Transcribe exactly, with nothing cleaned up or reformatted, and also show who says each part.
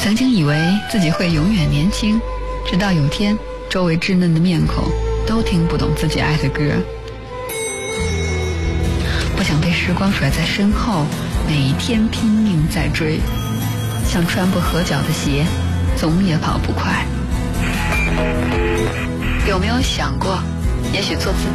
Speaker 1: 曾经以为自己会永远年轻，直到有天周围稚嫩的面孔都听不懂自己爱的歌。不想被时光甩在身后，每一天拼命在追，像穿不合脚的鞋，总也跑不快。有没有想过，也许做自己